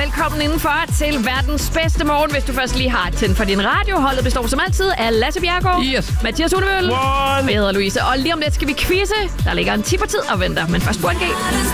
velkommen indenfor til verdens bedste morgen, hvis du først lige har tændt for din radio. Holdet består som altid af Lasse Bjerregaard, Mathias Unevøl, jeg hedder Louise, og lige om lidt skal vi quizze. Der ligger en tippertid og venter, men først Burhan G.